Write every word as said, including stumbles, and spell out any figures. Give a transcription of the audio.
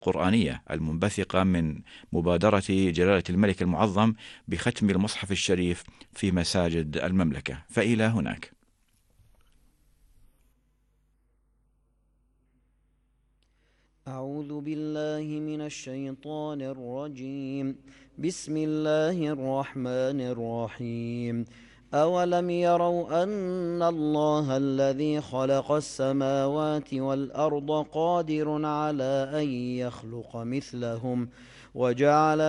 القرآنية المنبثقة من مبادرة جلالة الملك المعظم بختم المصحف الشريف في مساجد المملكة. فإلى هناك. أعوذ بالله من الشيطان الرجيم. بسم الله الرحمن الرحيم. أولم يروا أن الله الذي خلق السماوات والأرض قادر على أن يخلق مثلهم وجعل